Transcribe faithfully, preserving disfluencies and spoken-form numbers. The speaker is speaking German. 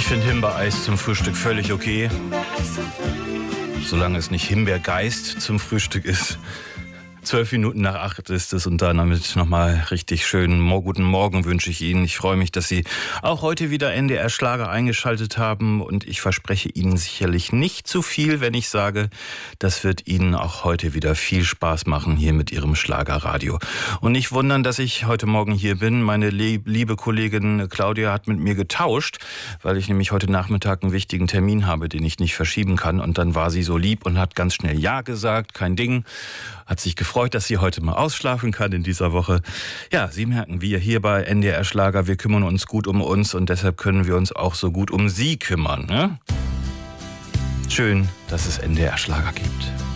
finde Himbeereis zum Frühstück völlig okay. Solange es nicht Himbeergeist zum Frühstück ist. Zwölf Minuten nach acht ist es und damit nochmal richtig schönen guten Morgen wünsche ich Ihnen. Ich freue mich, dass Sie auch heute wieder N D R Schlager eingeschaltet haben und ich verspreche Ihnen sicherlich nicht zu viel, wenn ich sage, das wird Ihnen auch heute wieder viel Spaß machen hier mit Ihrem Schlagerradio. Und nicht wundern, dass ich heute Morgen hier bin. Meine liebe Kollegin Claudia hat mit mir getauscht, weil ich nämlich heute Nachmittag einen wichtigen Termin habe, den ich nicht verschieben kann. Und dann war sie so lieb und hat ganz schnell Ja gesagt, kein Ding. Hat sich gefreut, dass sie heute mal ausschlafen kann in dieser Woche. Ja, Sie merken, wir hier bei N D R Schlager, wir kümmern uns gut um uns und deshalb können wir uns auch so gut um Sie kümmern. Ne? Schön, dass es N D R Schlager gibt.